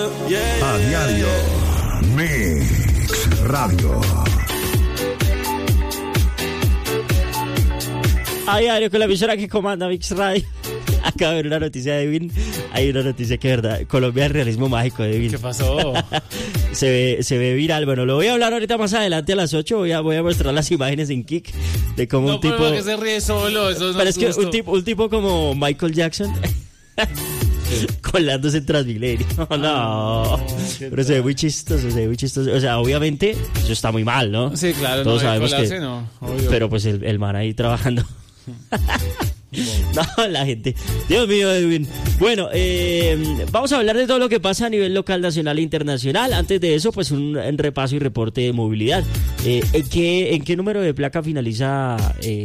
A diario, Mix Radio. A diario con la emisora que comanda Mix Radio. Acabo de ver una noticia de Edwin. Hay una noticia que es verdad. Colombia es realismo mágico de Edwin. ¿Qué pasó? se ve viral. Bueno, lo voy a hablar ahorita más adelante a las 8. Voy a mostrar las imágenes en Kik de cómo un tipo. No, que se ríe solo. Eso pero es que un tipo como Michael Jackson. Colándose en Transmilenio. No. Pero se ve muy chistoso, O sea, obviamente, eso está muy mal, ¿no? Sí, claro. Todos no, sabemos colarse, que. No, obvio. Pero pues el man ahí trabajando. No, la gente. Dios mío, Edwin. Bueno, vamos a hablar de todo lo que pasa a nivel local, nacional e internacional. Antes de eso, pues un repaso y reporte de movilidad. ¿En qué número de placa finaliza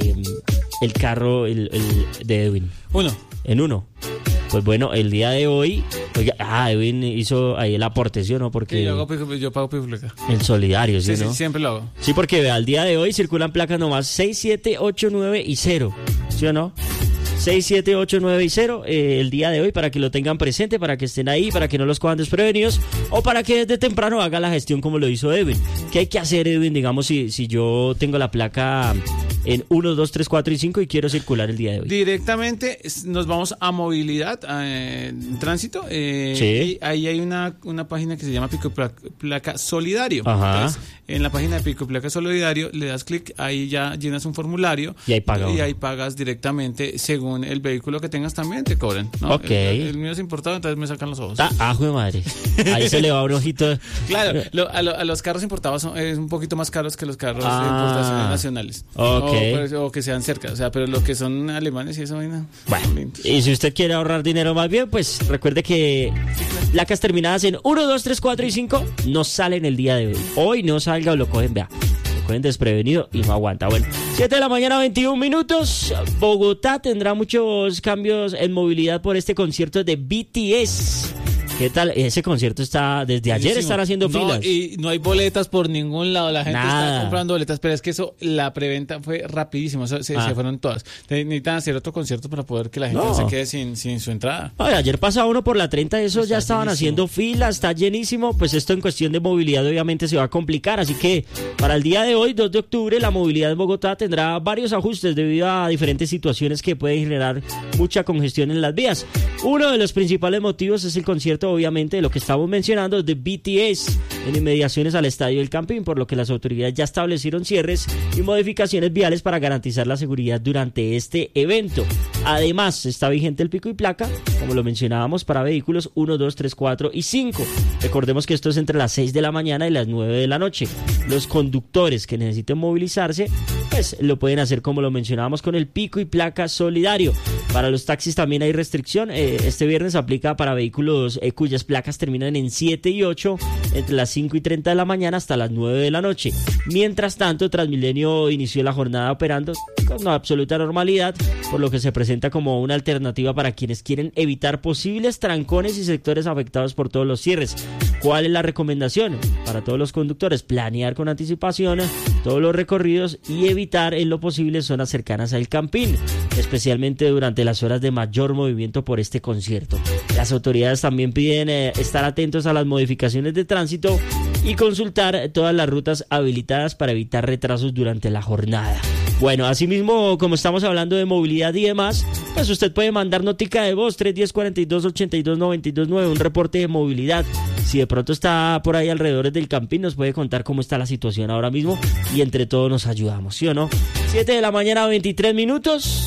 el carro el de Edwin? 1. En 1. Pues bueno, el día de hoy, oiga, Edwin hizo ahí el aporte, ¿sí o no? Porque sí, yo pago pública. El solidario, ¿sí, sí, no? Sí, siempre lo hago. Sí, porque vea, al día de hoy circulan placas nomás 6, 7, 8, 9 y 0, ¿sí o no? 6, 7, 8, 9 y 0 el día de hoy, para que lo tengan presente, para que estén ahí, para que no los cojan desprevenidos o para que desde temprano haga la gestión como lo hizo Edwin. ¿Qué hay que hacer, Edwin? Digamos, si yo tengo la placa en 1, 2, 3, 4 y 5 y quiero circular el día de hoy. Directamente nos vamos a movilidad, tránsito. Sí. Y ahí hay una página que se llama Pico y Placa Solidario. Ajá. Entonces, en la página de Pico y Placa Solidario le das clic, ahí ya llenas un formulario. Y ahí pagas. Y ahí pagas directamente según el vehículo que tengas también te cobran, ¿no? Ok. El mío es importado, entonces me sacan los ojos. Ajo de madre. Ahí se le va un ojito. Claro, a los carros importados es un poquito más caros que los carros de importaciones nacionales. Ok. O que sean cerca, o sea, pero lo que son alemanes y eso, vaina. Bueno, y si usted quiere ahorrar dinero más bien, pues recuerde que placas terminadas en 1, 2, 3, 4 y 5 no salen el día de hoy. Hoy no salga o lo cogen, vea. Lo cogen desprevenido y no aguanta. Bueno, 7 de la mañana, 21 minutos. Bogotá tendrá muchos cambios en movilidad por este concierto de BTS. ¿Qué tal? Ese concierto está desde ayer, están haciendo filas. Y no hay boletas por ningún lado, la gente está comprando boletas, pero es que eso, la preventa fue rapidísimo, se fueron todas. Necesitan hacer otro concierto para poder que la gente no se quede sin su entrada. Oye, ayer pasaba uno por la 30, eso ya estaban haciendo filas, está llenísimo, pues esto en cuestión de movilidad obviamente se va a complicar, así que para el día de hoy, 2 de octubre, la movilidad en Bogotá tendrá varios ajustes debido a diferentes situaciones que pueden generar mucha congestión en las vías. Uno de los principales motivos es el concierto, obviamente, de lo que estamos mencionando, de BTS en inmediaciones al Estadio del Campín, por lo que las autoridades ya establecieron cierres y modificaciones viales para garantizar la seguridad durante este evento. Además, está vigente el pico y placa, como lo mencionábamos, para vehículos 1, 2, 3, 4 y 5. Recordemos que esto es entre las 6 de la mañana y las 9 de la noche. Los conductores que necesiten movilizarse, pues lo pueden hacer como lo mencionábamos con el pico y placa solidario. Para los taxis también hay restricción. Este viernes aplica para vehículos cuyas placas terminan en 7 y 8 entre las 5 y 30 de la mañana hasta las 9 de la noche. Mientras tanto, Transmilenio inició la jornada operando con absoluta normalidad, por lo que se presenta como una alternativa para quienes quieren evitar posibles trancones y sectores afectados por todos los cierres. ¿Cuál es la recomendación? Para todos los conductores, planear con anticipación todos los recorridos y evitar en lo posible zonas cercanas al Campín, especialmente durante las horas de mayor movimiento por este concierto. Las autoridades también piden estar atentos a las modificaciones de tránsito y consultar todas las rutas habilitadas para evitar retrasos durante la jornada. Bueno, asimismo, como estamos hablando de movilidad y demás, pues usted puede mandar notica de voz 310-42-82-92-9, un reporte de movilidad. Si de pronto está por ahí alrededor del Campín, nos puede contar cómo está la situación ahora mismo y entre todos nos ayudamos, ¿sí o no? 7 de la mañana, 23 minutos.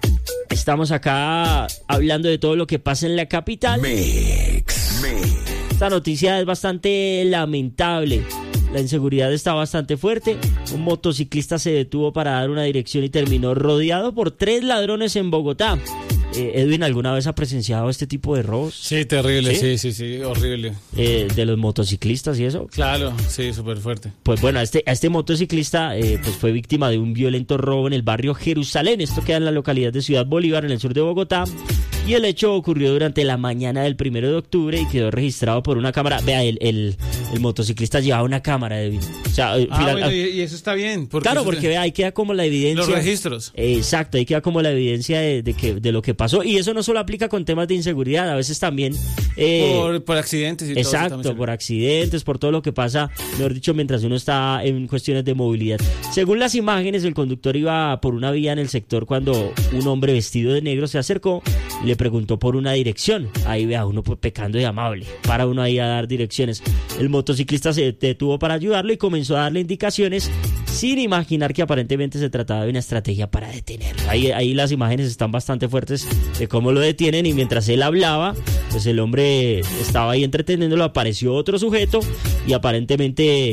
Estamos acá hablando de todo lo que pasa en la capital. Esta noticia es bastante lamentable. La inseguridad está bastante fuerte. Un motociclista se detuvo para dar una dirección y terminó rodeado por 3 ladrones en Bogotá. Edwin, ¿alguna vez ha presenciado este tipo de robos? Sí, terrible, sí, horrible. De los motociclistas y eso. Claro, sí, súper fuerte. Pues bueno, a este motociclista pues fue víctima de un violento robo en el barrio Jerusalén. Esto queda en la localidad de Ciudad Bolívar, en el sur de Bogotá. Y el hecho ocurrió durante la mañana del 1 de octubre y quedó registrado por una cámara. Vea, el motociclista llevaba una cámara de video. O sea, bueno, y eso está bien. Claro, porque vea, ahí queda como la evidencia. Los registros. Exacto, ahí queda como la evidencia de lo que pasó. Y eso no solo aplica con temas de inseguridad, a veces también... por accidentes y todo. Exacto, por accidentes, por todo lo que pasa, mejor dicho, mientras uno está en cuestiones de movilidad. Según las imágenes, el conductor iba por una vía en el sector cuando un hombre vestido de negro se acercó y le preguntó por una dirección. Ahí vea, uno pecando de amable, para uno ahí a dar direcciones. El motociclista se detuvo para ayudarlo y comenzó a darle indicaciones sin imaginar que aparentemente se trataba de una estrategia para detenerlo. Ahí las imágenes están bastante fuertes de cómo lo detienen, y mientras él hablaba, pues el hombre estaba ahí entreteniéndolo, apareció otro sujeto y aparentemente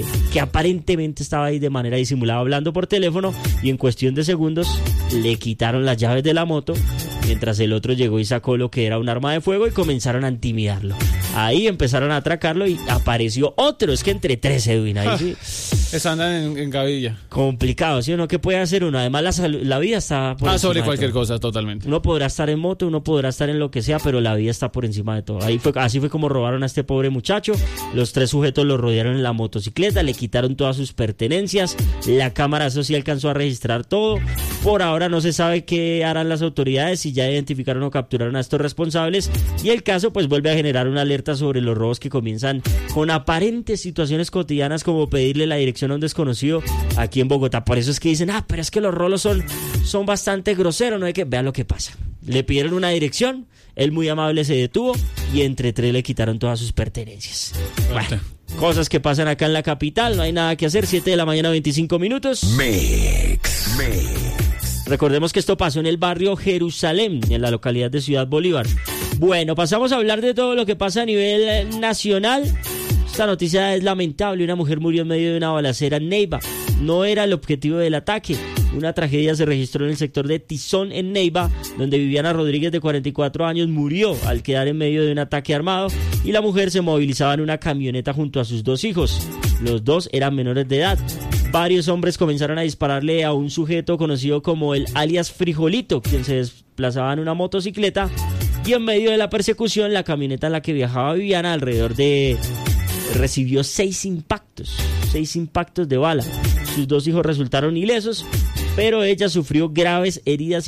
estaba ahí de manera disimulada hablando por teléfono, y en cuestión de segundos le quitaron las llaves de la moto, mientras el otro llegó y sacó lo que era un arma de fuego y comenzaron a intimidarlo. Ahí empezaron a atracarlo y apareció otro. Es que entre tres, Edwin, ahí sí. Eso andan en gavilla. Complicado, ¿sí o no? ¿Qué puede hacer uno? Además, la vida está por encima sobre cualquier de todo. cosa, totalmente. Uno podrá estar en moto, uno podrá estar en lo que sea, pero la vida está por encima de todo. Así fue como robaron a este pobre muchacho. Los tres sujetos lo rodearon en la motocicleta, le quitaron todas sus pertenencias. La cámara eso sí alcanzó a registrar todo. Por ahora no se sabe qué harán las autoridades, si ya identificaron o capturaron a estos responsables. Y el caso pues vuelve a generar una alerta sobre los robos que comienzan con aparentes situaciones cotidianas, como pedirle la dirección a un desconocido aquí en Bogotá. Por eso es que dicen, pero es que los rolos son bastante groseros, no hay que... Vean lo que pasa. Le pidieron una dirección, él muy amable se detuvo y entre tres le quitaron todas sus pertenencias. Bueno, cosas que pasan acá en la capital, no hay nada que hacer. 7 de la mañana, 25 minutos. Mix. Recordemos que esto pasó en el barrio Jerusalén, en la localidad de Ciudad Bolívar. Bueno, pasamos a hablar de todo lo que pasa a nivel nacional. Esta noticia es lamentable. Una mujer murió en medio de una balacera en Neiva. No era el objetivo del ataque. Una tragedia se registró en el sector de Tizón, en Neiva, donde Viviana Rodríguez, de 44 años, murió al quedar en medio de un ataque armado, y la mujer se movilizaba en una camioneta junto a sus dos hijos. Los dos eran menores de edad. Varios hombres comenzaron a dispararle a un sujeto conocido como el alias Frijolito, quien se desplazaba en una motocicleta, y en medio de la persecución, la camioneta en la que viajaba Viviana recibió 6 impactos de bala. Sus dos hijos resultaron ilesos, pero ella sufrió graves heridas